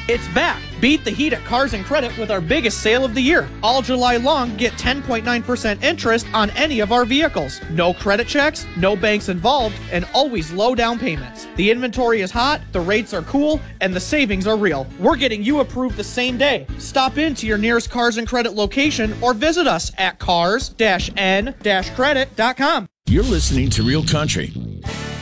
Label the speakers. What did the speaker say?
Speaker 1: It's back. Beat the heat at Cars and Credit with our biggest sale of the year. All July long, get 10.9% interest on any of our vehicles. No credit checks, no banks involved, and always low down payments. The inventory is hot, the rates are cool, and the savings are real. We're getting you approved the same day. Stop into your nearest Cars and Credit location or visit us at cars-n-credit.com.
Speaker 2: You're listening to Real Country